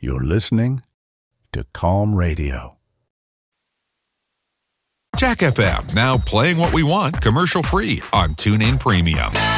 You're listening to Calm Radio. Jack FM, now playing what we want commercial-free on TuneIn Premium.